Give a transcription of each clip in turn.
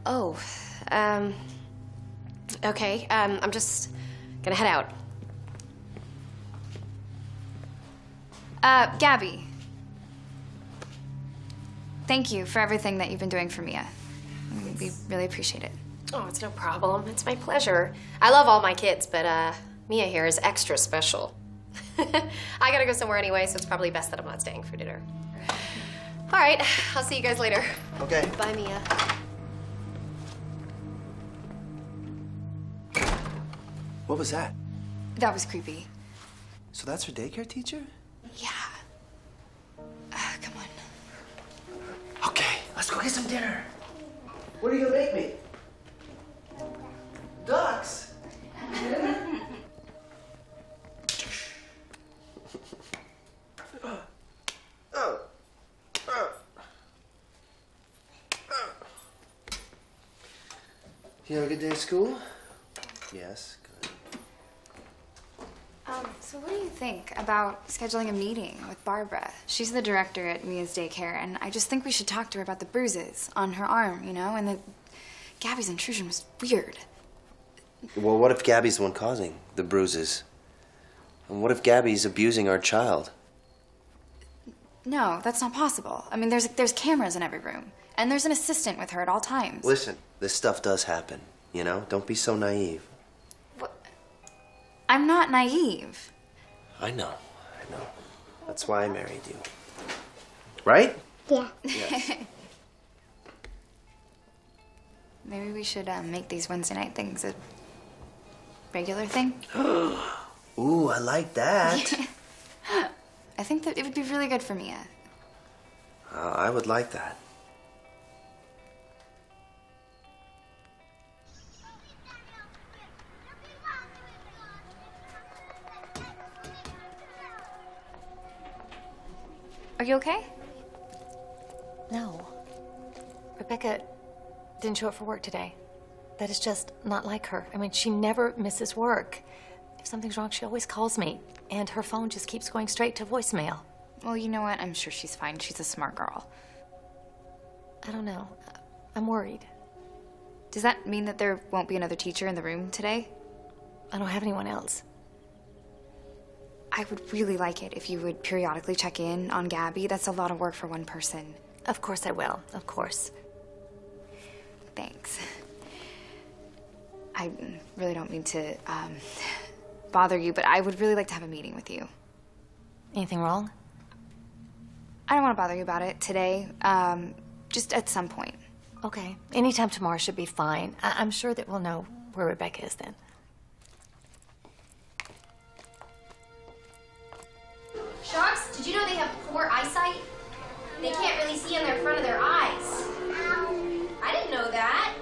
Oh, okay. I'm just gonna head out. Gabby. Thank you for everything that you've been doing for Mia. We really appreciate it. Oh, it's no problem. It's my pleasure. I love all my kids, but Mia here is extra special. I gotta go somewhere anyway, so it's probably best that I'm not staying for dinner. All right, I'll see you guys later. Okay. Bye, Mia. What was that? That was creepy. So that's her daycare teacher? Yeah. Come on. Okay, let's go get some dinner. What are you gonna make me? Ducks? You have a good day at school? Yes, good. So what do you think about scheduling a meeting with Barbara? She's the director at Mia's daycare, and I just think we should talk to her about the bruises on her arm, you know, and that Gabby's intrusion was weird. Well, what if Gabby's the one causing the bruises? And what if Gabby's abusing our child? No, that's not possible. I mean, there's cameras in every room, and there's an assistant with her at all times. Listen, this stuff does happen, you know? Don't be so naive. What? I'm not naive. I know. That's why I married you. Right? Yeah. Yes. Maybe we should make these Wednesday night things a regular thing. Ooh, I like that. I think that it would be really good for Mia. I would like that. Are you okay? No. Rebecca didn't show up for work today. That is just not like her. I mean, she never misses work. If something's wrong, she always calls me. And her phone just keeps going straight to voicemail. Well, you know what? I'm sure she's fine. She's a smart girl. I don't know. I'm worried. Does that mean that there won't be another teacher in the room today? I don't have anyone else. I would really like it if you would periodically check in on Gabby. That's a lot of work for one person. Of course I will. Of course. Thanks. I really don't mean to bother you, but I would really like to have a meeting with you. Anything wrong? I don't want to bother you about it today. Just at some point. Okay. Anytime tomorrow should be fine. I'm sure that we'll know where Rebecca is then. Sharks, did you know they have poor eyesight? They can't really see in the front of their eyes. I didn't know that.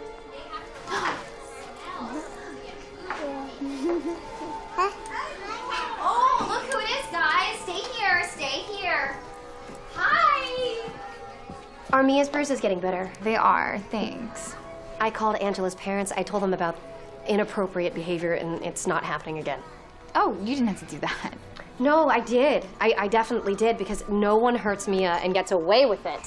Oh, look who it is, guys. Stay here. Hi. Are Mia's bruises getting better? They are, thanks. I called Angela's parents. I told them about inappropriate behavior, and it's not happening again. Oh, you didn't have to do that. No, I did. I definitely did, because no one hurts Mia and gets away with it.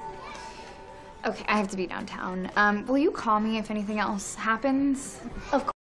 Okay, I have to be downtown. Will you call me if anything else happens? Of course.